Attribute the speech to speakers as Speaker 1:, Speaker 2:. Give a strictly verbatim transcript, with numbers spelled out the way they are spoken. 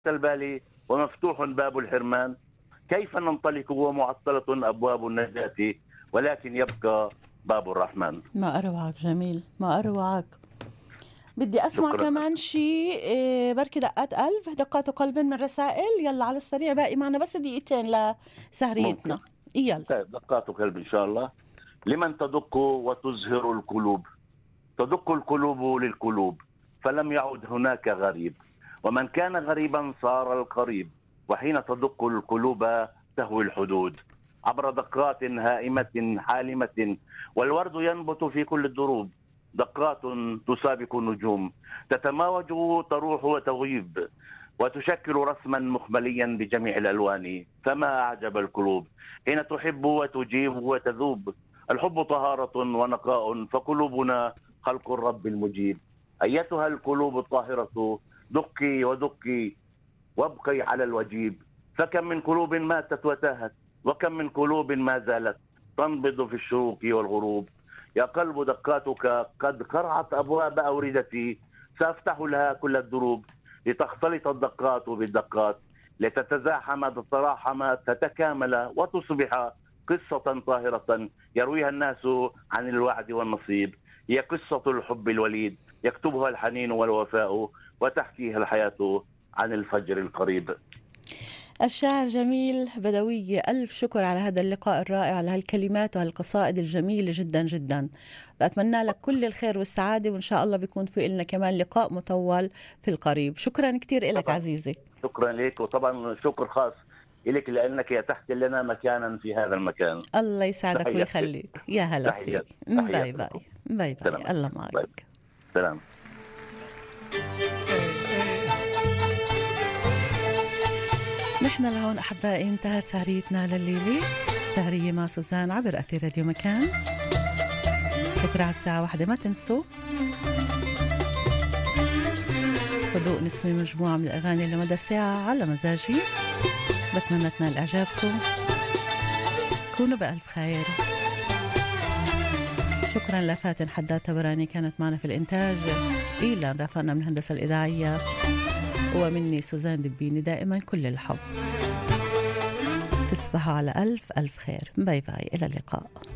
Speaker 1: البال ومفتوح باب الحرمان. كيف ننطلق ومعطلة أبواب النجاة ولكن يبقى باب الرحمن.
Speaker 2: ما أروعك جميل، ما أروعك. بدي أسمع
Speaker 1: شكرا.
Speaker 2: كمان شيء إيه، بركي دقات قلب، دقات قلب من رسائل. يلا على السريع، باقي معنا بس دقيقتين
Speaker 1: ممكن.
Speaker 2: لسهريتنا. يلا.
Speaker 1: طيب، دقات قلب إن شاء الله. لمن تدق وتزهر القلوب، تدق القلوب للقلوب فلم يعد هناك غريب، ومن كان غريبا صار القريب، وحين تدق القلوب تهوي الحدود عبر دقات هائمة حالمة، والورد ينبت في كل الدروب. دقات تسابق النجوم، تتماوج تروح وتغيب، وتشكل رسما مخمليا بجميع الألوان. فما أعجب القلوب حين تحب وتجيب وتذوب. الحب طهارة ونقاء، فقلوبنا خلق الرب المجيب. أيتها القلوب الطاهرة، دقي ودقي وابقي على الوجيب. فكم من قلوب ماتت وتاهت، وكم من قلوب ما زالت تنبض في الشروق والغروب. يا قلب دقاتك قد قرعت أبواب أوردتي، سأفتح لها كل الدروب، لتختلط الدقات بالدقات، لتتزاحم تتراحم تتكامل، وتصبح قصة طاهرة يرويها الناس عن الوعد والنصيب. هي قصة الحب الوليد يكتبها الحنين والوفاء، وتحكيها الحياة عن الفجر القريب.
Speaker 2: الشاعر جميل بدوية، ألف شكر على هذا اللقاء الرائع، على هالكلمات وهالقصائد الجميلة جدا جدا. بأتمنى لك كل الخير والسعادة، وإن شاء الله بيكون في لنا كمان لقاء مطول في القريب. شكرا كتير لك عزيزي.
Speaker 1: شكرا لك، وطبعا شكر خاص لك لأنك أتحت لنا مكانا في هذا المكان.
Speaker 2: الله يسعدك ويخليك. يا هلا فيك. باي باي باي باي. الله معك.
Speaker 1: سلام.
Speaker 2: نحن لهون أحبائي انتهت سهريتنا لليلة، سهرية مع سوزان عبر أثير راديو مكان. بكرة على الساعة واحدة ما تنسوا هدوء نسمي مجموعة من الأغاني لمدى ساعة على مزاجي. بتمنى تنال إعجابكم، كونوا بألف خير. شكرا لفاتن حداد تبراني كانت معنا في الإنتاج، إيلا رافقنا من الهندسة الإذاعية، ومني سوزان دبيني دائما كل الحب. تصبحوا على ألف ألف خير. باي باي، إلى اللقاء.